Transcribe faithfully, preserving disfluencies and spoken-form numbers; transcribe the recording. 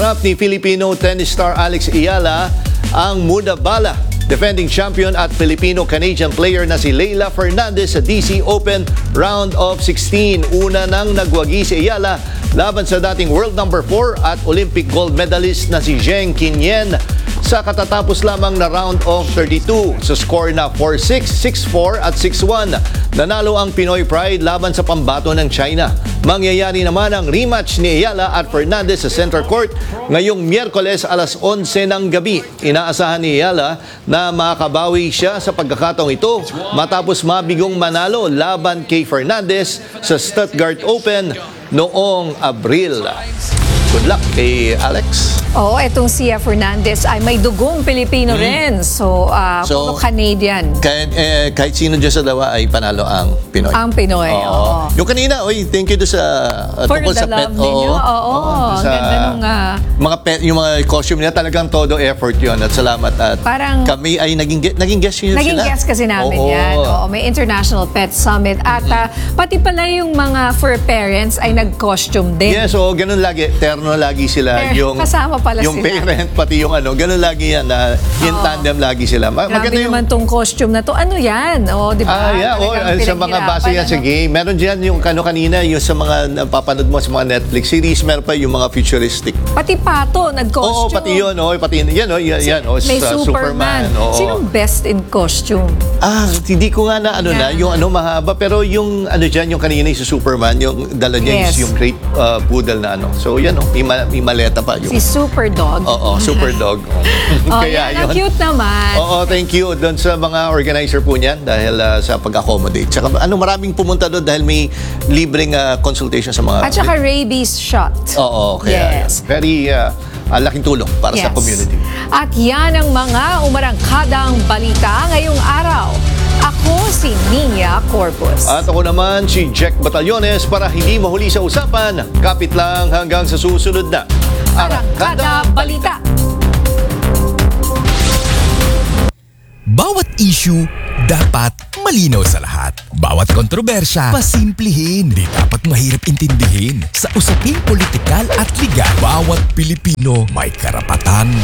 Hinaharap ni Filipino tennis star Alex Ayala ang Mudabala. Defending champion at Filipino-Canadian player na si Leylah Fernandez sa D C Open Round of sixteen. Una nang nagwagi si Ayala laban sa dating world number four at Olympic gold medalist na si Zheng Qinyan sa katatapos lamang na round of thirty-two. Sa score na four six, six four at six one, nanalo ang Pinoy Pride laban sa pambato ng China. Mangyayari naman ang rematch ni Ayala at Fernandez sa Center Court ngayong Miyerkules alas onse ng gabi. Inaasahan ni Ayala na makabawi siya sa pagkakataong ito matapos mabigong manalo laban kay Fernandez sa Stuttgart Open noong Abril. Good luck kay Alex. Oo, itong si Fernandez ay may dugong Pilipino mm. rin. So, uh, so Canadian. Kahit, eh, kahit sino dyan sa dalawa ay panalo ang Pinoy. Ang Pinoy, oo. oo. Yung kanina, oy, thank you do sa uh, For tungkol the sa love pet. ninyo. Oo, oo. oo. Sa, ganda nung... Uh, mga pet, yung mga costume nila, talagang todo effort yun. At salamat. At parang, kami ay naging, naging guest yun naging sila. guest kasi namin oo. yan. Oo, may International Pet Summit. At uh, pati pala yung mga fur parents ay nag-costume din. Yes, oo, ganun lagi. Terno lagi sila. Yung, kasama pala yung sila. parent, pati yung ano, ganun lagi yan. Na, yung Oo. tandem lagi sila. Ma- Grabe maganda yung, naman tong costume na to. Ano yan? O, di ba? Ah, yeah. Oh, sa mga base yan sa game. Meron dyan yung kano kanina, yung sa mga napapanood mo sa mga Netflix series, meron pa yung mga futuristic. Pati Pato, nag-costume. Oo, pati yun. Oh, pati yan, oh, yan, yan. Oh, may sa Superman. Superman. Oo. Sinong best in costume? Ah, hindi ko nga na ano Yeah. na, yung ano mahaba, pero yung ano dyan, yung kanina yung sa Superman, yung dala niya Yes. is yung great uh, poodle na ano. So yan, oh, may, ma- may maleta pa. Yung, Si Super Dog. Oo, super dog. Oh, yan, ang cute naman. Oo, thank you doon sa mga organizer po niyan dahil uh, sa pag-accommodate. Tsaka ano, maraming pumunta doon dahil may libreng uh, consultation sa mga... At saka rabies shot. Oo, kaya Yes. very uh, uh, laking tulong para sa Yes. community. At yan ang mga umarangkadang balita ngayong araw. Ako si Nia Corpus. At ako naman si Jack Batallones para hindi mahuli sa usapan. Kapit lang hanggang sa susunod na Arangkada Balita. Bawat issue dapat malinaw sa lahat. Bawat kontrobersya, pasimplihin. Di dapat mahirap intindihin. Sa usaping politikal at legal, bawat Pilipino may karapatan